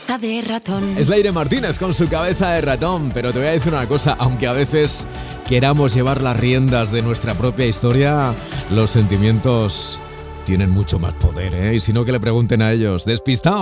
cabeza de ratón. Es Leire Martínez con su cabeza de ratón, pero te voy a decir una cosa, aunque a veces queramos llevar las riendas de nuestra propia historia, los sentimientos tienen mucho más poder, ¿eh? Y si no, que le pregunten a ellos. Despistado.